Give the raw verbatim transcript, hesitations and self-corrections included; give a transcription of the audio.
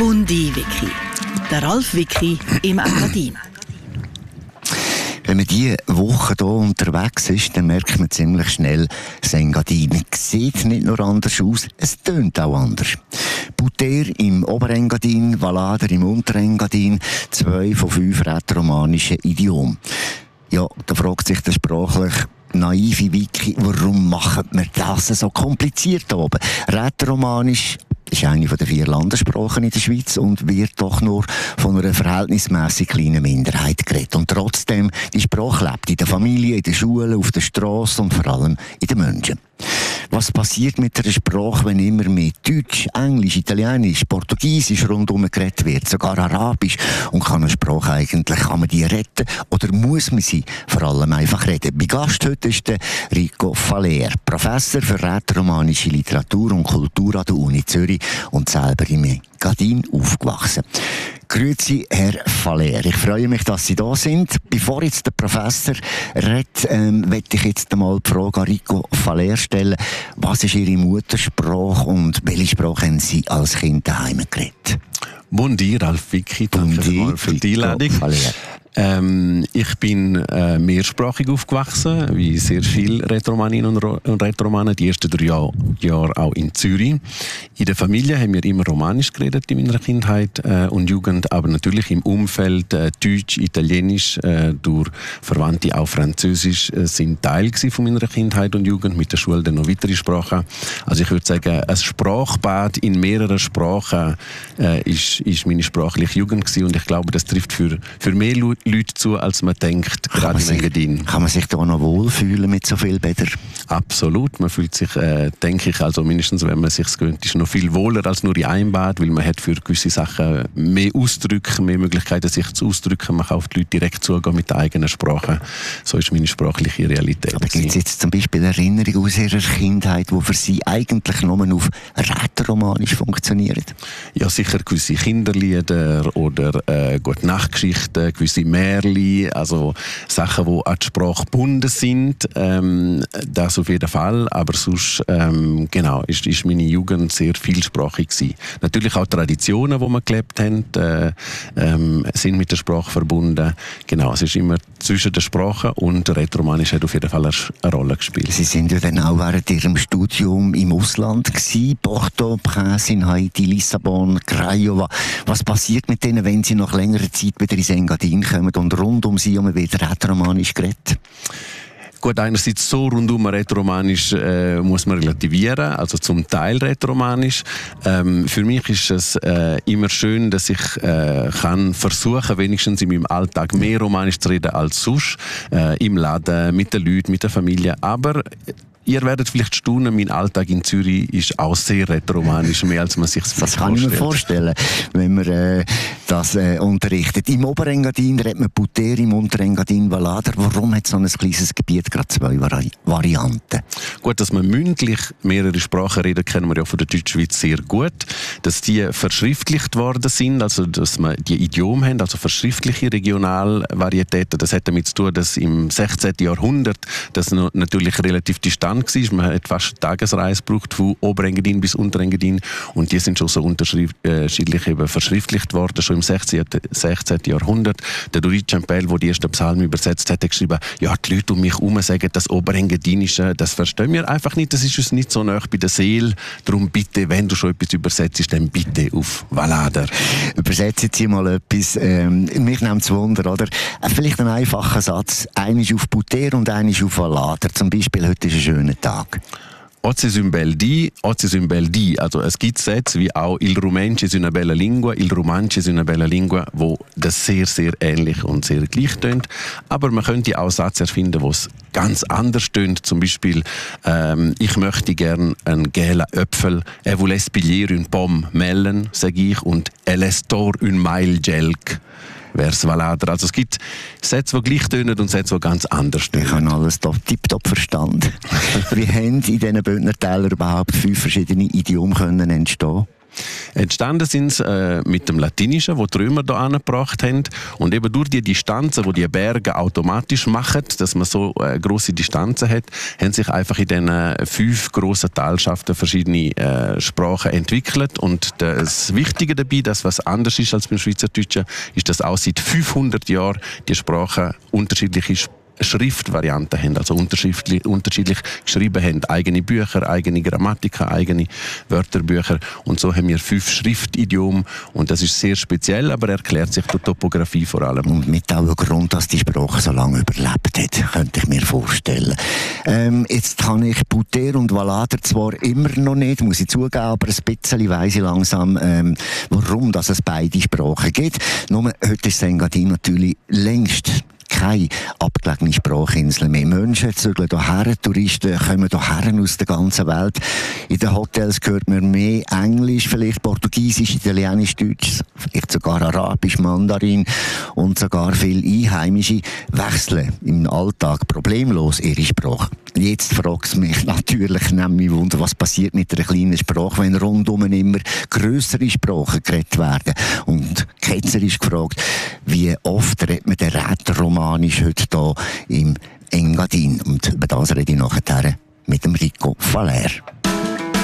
Bundi Wiki. Der Ralf Wiki im Engadin. Wenn man diese Woche hier unterwegs ist, dann merkt man ziemlich schnell, das Engadin sieht nicht nur anders aus, es tönt auch anders. Buter im Oberengadin, Valader im Unterengadin, zwei von fünf rätoromanischen Idiomen. Ja, da fragt sich der sprachlich naive Wiki, warum machen wir das so kompliziert hier oben? Rätoromanisch ist eine der vier Landessprachen in der Schweiz und wird doch nur von einer verhältnismäßig kleinen Minderheit geredet. Und trotzdem, die Sprache lebt in der Familie, in der Schule, auf der Straße und vor allem in den Menschen. Was passiert mit einer Sprache, wenn immer mehr Deutsch, Englisch, Italienisch, Portugiesisch rundum geredet wird, sogar Arabisch? Und kann eine Sprache eigentlich, kann man die retten oder muss man sie vor allem einfach reden? Mein Gast heute ist der Rico Faller, Professor für rätoromanische Literatur und Kultur an der Uni Zürich und selber im Engadin aufgewachsen. Grüezi, Herr Faller. Ich freue mich, dass Sie da sind. Bevor jetzt der Professor redet, ähm, möchte ich jetzt einmal die Frage an Rico Faller stellen. Was ist Ihre Muttersprache und welche Sprache haben Sie als Kind daheim geredet? Bon dia, Ralf Wiki. Danke Bon für die Einladung. Ähm, ich bin äh, mehrsprachig aufgewachsen, wie sehr viele Rätoromaninnen und Rätoromanen, die ersten drei Jahr, Jahre auch in Zürich. In der Familie haben wir immer Romanisch geredet in meiner Kindheit äh, und Jugend, aber natürlich im Umfeld äh, Deutsch, Italienisch, äh, durch Verwandte auch Französisch äh, sind Teil von meiner Kindheit und Jugend, mit der Schule dann noch weitere Sprachen. Also ich würde sagen, ein Sprachbad in mehreren Sprachen äh, ist, ist meine sprachliche Jugend gewesen und ich glaube, das trifft für, für mehr Leute Leute zu, als man denkt, gerade im Engadin. Kann man sich da noch wohlfühlen mit so viel Bädern? Absolut. Man fühlt sich, äh, denke ich, also mindestens, wenn man sich gewöhnt ist, noch viel wohler als nur in einem Bad, weil man hat für gewisse Sachen mehr Ausdrücke, mehr Möglichkeiten, sich zu ausdrücken. Man kann auf die Leute direkt zugehen mit der eigenen Sprache. So ist meine sprachliche Realität. Aber gibt es jetzt zum Beispiel Erinnerungen aus Ihrer Kindheit, die für Sie eigentlich nur auf rätoromanisch funktionieren? Ja, sicher gewisse Kinderlieder oder äh, Gute-Nacht-Geschichten, gewisse Märchen, also Sachen, die an die Sprache gebunden sind, ähm, das auf jeden Fall, aber sonst, ähm, genau, ist, ist meine Jugend sehr vielsprachig gewesen. Natürlich auch Traditionen, die wir gelebt haben, äh, ähm, sind mit der Sprache verbunden. Genau, es ist immer zwischen der Sprache und der Rätoromanisch hat auf jeden Fall eine Rolle gespielt. Sie sind ja dann auch während Ihrem Studium im Ausland gewesen, Porto, Prince in Haiti, Lissabon, Craiova. Was passiert mit denen, wenn Sie nach längerer Zeit wieder ins Engadin kommen und rund um sie um wieder rätoromanisch geredet? Gut, einerseits so rundum rätoromanisch äh, muss man relativieren, also zum Teil rätoromanisch. Ähm, für mich ist es äh, immer schön, dass ich äh, kann versuchen, wenigstens in meinem Alltag mehr Romanisch zu reden als sonst, äh, im Laden, mit den Leuten, mit der Familie, aber ihr werdet vielleicht staunen, mein Alltag in Zürich ist auch sehr rätoromanisch, mehr als man sich das vorstellt. Das kann ich mir vorstellen, wenn man äh, das äh, unterrichtet. Im Oberengadin redet man Buter, im Unterengadin Valader. Warum hat so ein kleines Gebiet gerade zwei Vari- Varianten? Gut, dass man mündlich mehrere Sprachen redet, kennen wir ja von der Deutschschweiz sehr gut. Dass die verschriftlicht worden sind, also dass man die Idiome haben, also verschriftliche Regionalvarietäten, das hat damit zu tun, dass im sechzehnten Jahrhundert das noch natürlich relativ distant war. Man hat fast eine Tagesreise gebraucht von Oberengadin bis Unterengadin und die sind schon so unterschiedlich eben verschriftlicht worden, schon im sechzehnten Jahrhundert. Der Doric Campbell, der die ersten Psalmen übersetzt hat, hat geschrieben, ja, die Leute um mich herum sagen, das Oberengadinische, das verstehen wir einfach nicht, das ist uns nicht so nahe bei der Seele. Darum bitte, wenn du schon etwas übersetzt, dann bitte auf Valader. Übersetzen Sie mal etwas, ähm, mich nimmt es Wunder, oder? Vielleicht ein einfacher Satz, einer ist auf Buter und einer ist auf Valader. Zum Beispiel, heute ist ein schöner Tag. Oggi è un bel dì, oggi è un bel dì. Also es gibt Sätze wie auch il Rumänsch ist eine bella Lingua, il Romansch ist eine bella Lingua, wo das sehr, sehr ähnlich und sehr gleich tönt. Aber man könnte auch Sätze erfinden, wo es ganz anders tönt. Zum Beispiel, ähm, ich möchte gern einen gelben Äpfel, er voulait spiglier une pomme melon, sage ich, und elle estor une mail gelk. Vers Valader. Also es gibt Sätze, die gleich tönen und Sätze, die ganz anders tönen. Ich habe alles tiptop verstanden. Wie haben in diesen Bündner Tälern überhaupt fünf verschiedene Idiome können entstehen? Entstanden sind sie äh, mit dem Latinischen, wo die Römer hier angebracht haben. Und eben durch die Distanzen, die die Berge automatisch machen, dass man so äh, grosse Distanzen hat, haben sich einfach in diesen äh, fünf grossen Talschaften verschiedene äh, Sprachen entwickelt. Und das Wichtige dabei, das was anders ist als beim Schweizerdeutschen, ist, dass auch seit fünfhundert Jahren die Sprachen unterschiedliche Sprachen Schriftvarianten haben, also unterschiedlich, unterschiedlich geschrieben haben. Eigene Bücher, eigene Grammatiken, eigene Wörterbücher. Und so haben wir fünf Schriftidiome. Und das ist sehr speziell, aber erklärt sich durch Topografie vor allem. Und mit auch einem Grund, dass die Sprache so lange überlebt hat, könnte ich mir vorstellen. Ähm, jetzt habe ich Buter und Valader zwar immer noch nicht, muss ich zugeben, aber ein bisschen weiss ich langsam, ähm, warum dass es beide Sprachen gibt. Nur heute ist Engadin natürlich längst keine abgelegene Sprachinsel mehr. Menschen zügeln hierher, Touristen kommen hierher aus der ganzen Welt. In den Hotels hört man mehr Englisch, vielleicht Portugiesisch, Italienisch, Deutsch, vielleicht sogar Arabisch, Mandarin und sogar viele Einheimische wechseln im Alltag problemlos ihre Sprache. Jetzt fragt es mich natürlich, nämlich Wunder, was passiert mit einer kleinen Sprache, wenn rundum immer grössere Sprachen geredet werden. Und ketzerisch gefragt, wie oft redet man den Rätoromanisch heute hier im Engadin? Und über das rede ich nachher mit dem Rico Faller.